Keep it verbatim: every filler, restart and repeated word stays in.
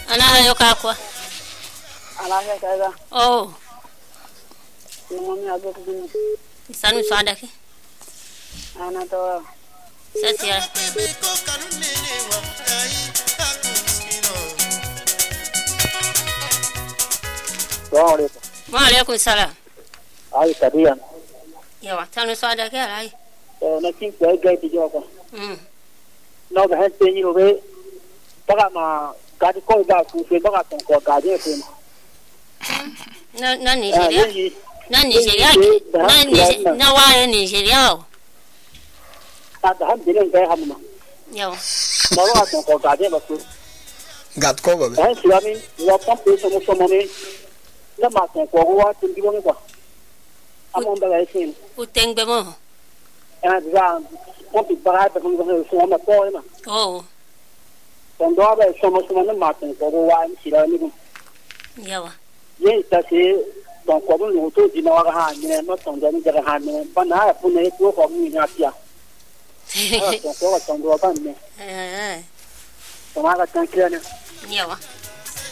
Ana yo kakwa. Ala ya kaza. Oh. Mo mi ago kini. Sanu swada ke. Ana to. Sasia. Waalaikum. Waalaikum salam. Ai kadian. Yawa, sanu swada ke ai. Eh na kin ko ga ti jo ko. Mm. No ga han te ni ho be. Baka ma ga di ko ga ku se baka ton ko ga je fe. Na na Nigeria. Na Nigeria. Na Nigeria. Na wa Nigeria. Ta da han dilen ga hamma. Yawa. Ma wa ton ko ga je ba ku. Gat ko ba. Eh silami wa pam pe so mo so mo ni. Na ma ton ko wa tin di mo ko. Amon da ga sin. Utengbe mo. Eh za pom pi bara pe ko so ma ko ma. Oh. Quando abre somos uma mata ko wa ni sira ni ko. Yawa. Ye ta se don ko no to di na wa ha ni no ton da ni ga ha ni pa na pu ne ko ko ni na tia. Ko ko ton do ba ni. Eh. To ma ga tan kire ni. Yawa.